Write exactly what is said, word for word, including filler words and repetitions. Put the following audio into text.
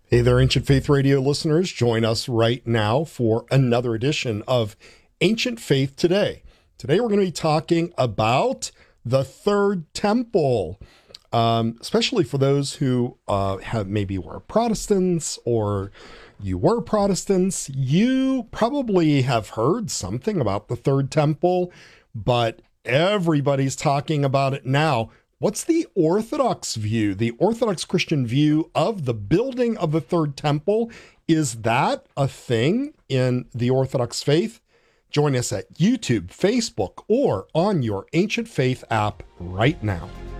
Hey there, Ancient Faith Radio listeners. Join us right now for another edition of Ancient Faith Today. Today we're going to be talking about the Third Temple, um, especially for those who uh, have maybe were Protestants or you were Protestants. You probably have heard something about the Third Temple, but everybody's talking about it now. What's the Orthodox view, the Orthodox Christian view of the building of the Third Temple? Is that a thing in the Orthodox faith? Join us at YouTube, Facebook, or on your Ancient Faith app right now.